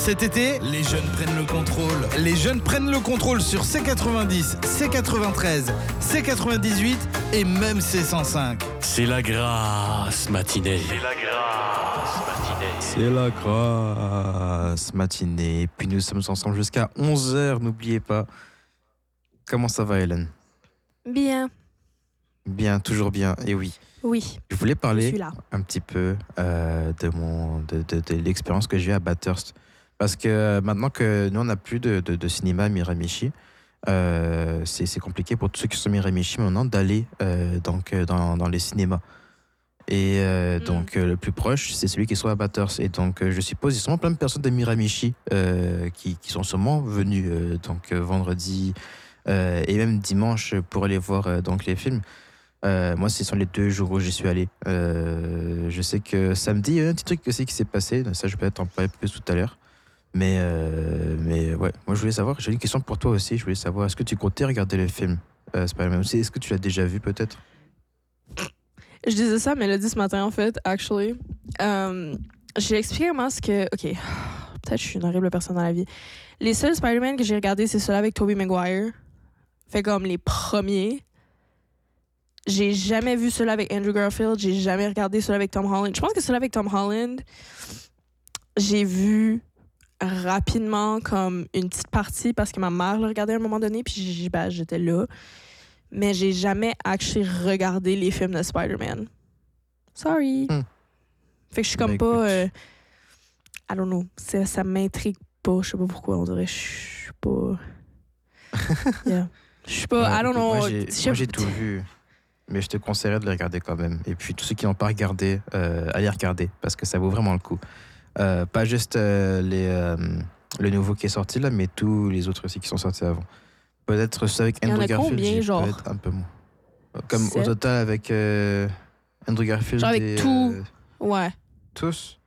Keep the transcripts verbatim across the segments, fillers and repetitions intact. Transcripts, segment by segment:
Cet été, les jeunes prennent le contrôle. Les jeunes prennent le contrôle sur C quatre-vingt-dix, C quatre-vingt-treize, C quatre-vingt-dix-huit et même C cent cinq. C'est la grâce matinée. C'est la grâce matinée. C'est la grâce matinée. Puis nous sommes ensemble jusqu'à onze heures, n'oubliez pas. Comment ça va, Hélène? Bien. Bien, toujours bien, et oui. Oui. Je voulais parler je un petit peu euh, de, mon, de, de, de l'expérience que j'ai eu à Bathurst. Parce que euh, maintenant que nous, on n'a plus de, de, de cinéma à Miramichi, euh, c'est, c'est compliqué pour tous ceux qui sont à Miramichi maintenant d'aller euh, donc, dans, dans les cinémas. Et euh, mm. donc, euh, le plus proche, c'est celui qui soit à Bathurst. Et donc, euh, je suppose, il y a sûrement plein de personnes de Miramichi euh, qui, qui sont sûrement venues euh, donc, euh, vendredi euh, et même dimanche pour aller voir euh, donc, les films. Euh, moi, ce sont les deux jours où j'y suis allé. Euh, je sais que samedi, il y a un petit truc aussi qui s'est passé. Ça, je vais peut-être en parler plus tout à l'heure. Mais, euh, mais ouais, moi, je voulais savoir, j'ai une question pour toi aussi. Je voulais savoir, est-ce que tu comptais regarder le film euh, Spider-Man aussi? Est-ce que tu l'as déjà vu, peut-être? Je disais ça à Mélodie ce matin, en fait, actually. Um, j'ai expliqué comment ce que... OK, peut-être que je suis une horrible personne dans la vie. Les seuls Spider-Man que j'ai regardés, c'est ceux-là avec Tobey Maguire. Fait comme les premiers. J'ai jamais vu ceux-là avec Andrew Garfield. J'ai jamais regardé ceux-là avec Tom Holland. Je pense que ceux-là avec Tom Holland, j'ai vu rapidement comme une petite partie parce que ma mère le regardait à un moment donné, puis ben, j'étais là. Mais j'ai jamais actually regardé les films de Spider-Man. Sorry. Hmm. Fait que je suis comme ben, pas... Euh, I don't know. Ça, ça m'intrigue pas. Je sais pas pourquoi. On dirait que je suis pas... Yeah. Je suis pas... Ouais, I don't know. Moi, j'ai, moi, j'ai tout vu. Mais je te conseillerais de les regarder quand même. Et puis, tous ceux qui n'ont pas regardé, euh, allez regarder, parce que ça vaut vraiment le coup. Euh, pas juste euh, les, euh, le nouveau qui est sorti, là, mais tous les autres aussi qui sont sortis avant. Peut-être ceux avec Andrew Garfield, combien, genre? Peut-être un peu moins. Comme Sept. au total avec euh, Andrew Garfield. Genre avec et, tout. Euh, ouais. tous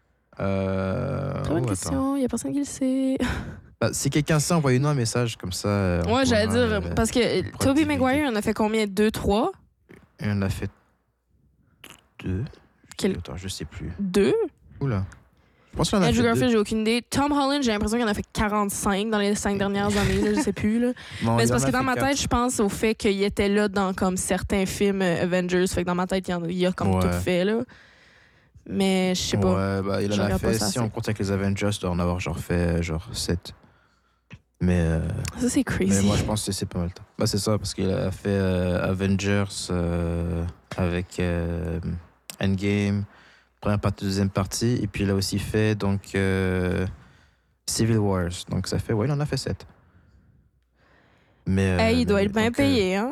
euh, Très bonne oh, question. Il n'y a personne qui le sait. Bah, si quelqu'un sait, envoyez-nous un message comme ça. Euh, ouais, j'allais pourra, dire. euh, parce que Tobey Maguire, on a fait combien? Deux, trois? Et on a fait deux. Quel... Attends, je sais plus. Deux? Oula. Je pense qu'on a Andrew fait Garfield, deux. j'ai aucune idée. Tom Holland, j'ai l'impression qu'il en a fait quarante-cinq dans les cinq dernières années, là, je sais plus. Là. Non, mais c'est parce en que a dans fait ma quatre. tête, je pense au fait qu'il était là dans comme certains films euh, Avengers. Fait que dans ma tête, il y, en a, il y a comme ouais. tout fait. Là. Mais je sais pas. Ouais, bah, il en a fait, si on compte avec les Avengers, il doit en avoir genre fait genre sept. Mais, euh, ça, c'est crazy. mais moi, je pense que c'est pas mal. Bah, c'est ça, parce qu'il a fait euh, Avengers euh, avec euh, Endgame, première partie, deuxième partie, et puis il a aussi fait donc, euh, Civil Wars. Donc ça fait, ouais, il en a fait sept. Mais, euh, hey, il doit mais, être bien donc, payé, hein?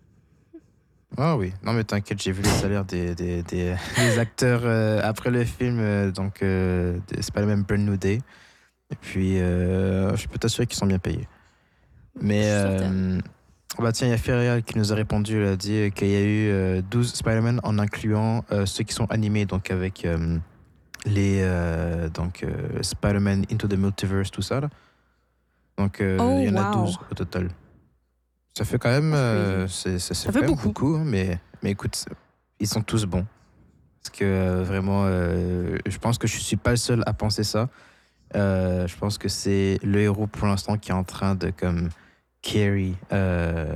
Ah oui, non mais t'inquiète, j'ai vu les salaires des, des, des, des acteurs euh, après le film, euh, donc euh, c'est pas le même Brand New Day. Et puis, euh, je peux t'assurer qu'ils sont bien payés. Mais, euh, bah tiens, il y a Ferrial qui nous a répondu, il a dit qu'il y a eu euh, douze Spider-Man en incluant euh, ceux qui sont animés, donc avec euh, les euh, donc, euh, Spider-Man Into the Multiverse, tout ça. Là. Donc, euh, oh, il y en wow. a douze au total. Ça fait quand même, euh, c'est, c'est, c'est ça quand fait même beaucoup, beaucoup hein, mais, mais écoute, ils sont tous bons. Parce que euh, vraiment, euh, je pense que je ne suis pas le seul à penser ça. Euh, je pense que c'est le héros pour l'instant qui est en train de comme carry euh,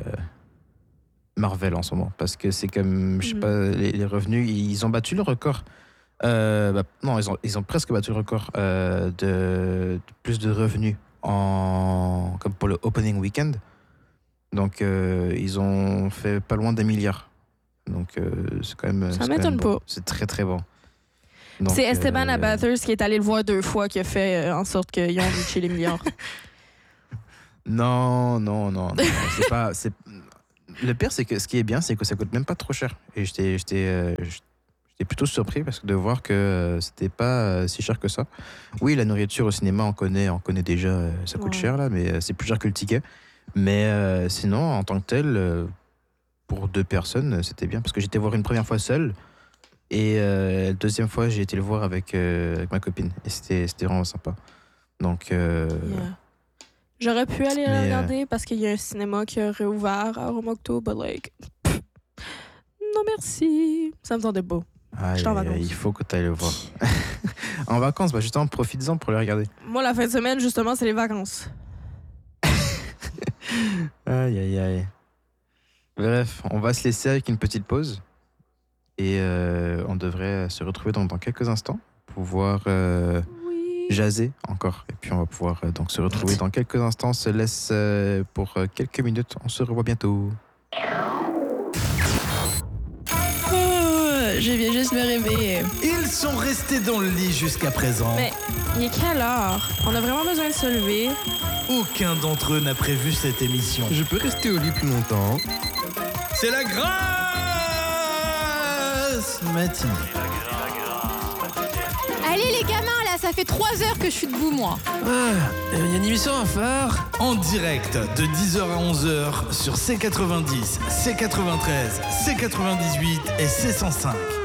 Marvel en ce moment, parce que c'est comme je sais mm-hmm. pas les, les revenus, ils ont battu le record euh, bah, non ils ont, ils ont presque battu le record euh, de, de plus de revenus en, comme pour le opening weekend, donc euh, ils ont fait pas loin des milliards, donc euh, c'est quand même ça c'est m'étonne quand même pas bon. C'est très très bon. Donc, c'est Esteban euh... à Bathurst qui est allé le voir deux fois qui a fait en sorte qu'ils ont reaché les milliards. Non, non, non, non. c'est pas, c'est... Le pire, c'est que ce qui est bien, c'est que ça coûte même pas trop cher. Et j'étais, j'étais, euh, j'étais plutôt surpris parce que de voir que euh, c'était pas euh, si cher que ça. Oui, la nourriture au cinéma, on connaît, on connaît déjà, euh, ça coûte ouais. cher là, mais euh, c'est plus cher que le ticket. Mais euh, sinon, en tant que tel, euh, pour deux personnes, c'était bien parce que j'étais voir une première fois seule. Et euh, la deuxième fois, j'ai été le voir avec, euh, avec ma copine. Et c'était, c'était vraiment sympa. Donc, euh, yeah. J'aurais pu aller mais, le regarder euh... parce qu'il y a un cinéma qui a réouvert à Romocto, but like... non, merci. Ça me tentait pas. Ah, je t'en il faut que tu ailles le voir. En vacances, bah justement, profites-en pour les regarder. Moi, la fin de semaine, justement, c'est les vacances. Aïe, aïe, aïe. Bref, on va se laisser avec une petite pause. Et euh, on devrait se retrouver dans, dans quelques instants pour pouvoir euh, Oui. jaser encore. Et puis on va pouvoir euh, donc se retrouver dans quelques instants. On se laisse euh, pour euh, quelques minutes. On se revoit bientôt. Oh, je viens juste me réveiller. Ils sont restés dans le lit jusqu'à présent. Mais il est quelle heure? On a vraiment besoin de se lever. Aucun d'entre eux n'a prévu cette émission. Je peux rester au lit plus longtemps. C'est la grasse matinée. Allez les gamins là, ça fait trois heures que je suis debout moi. Ah, il y a une émission à faire. En direct de dix heures à onze heures sur C quatre-vingt-dix, C quatre-vingt-treize, C quatre-vingt-dix-huit et C cent cinq.